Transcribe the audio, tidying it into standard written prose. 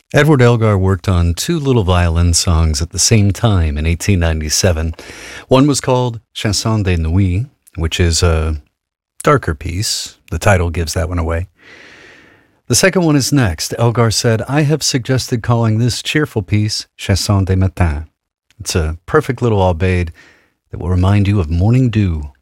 Edward Elgar worked on two little violin songs at the same time in 1897. One was called Chanson de Nuit, which is a darker piece. The title gives that one away. The second one is next. Elgar said, I have suggested calling this cheerful piece Chanson de Matin. It's a perfect little aubade that will remind you of morning dew.